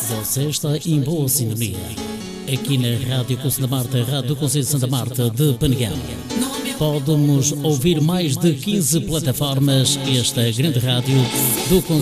Você está em boa sintonia. Aqui na Rádio Conselho da Marta, Rádio do Conselho de Santa Marta de Penegal. Podemos ouvir mais de 15 plataformas. Esta grande rádio do Conselho